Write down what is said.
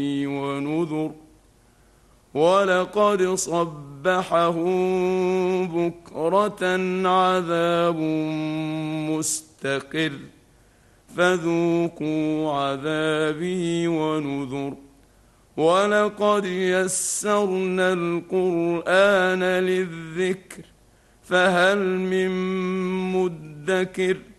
ونذر ولقد صبحهم بكرة عذاب مستقر فذوقوا عذابي ونذر ولقد يسرنا القرآن للذكر فهل من مدكر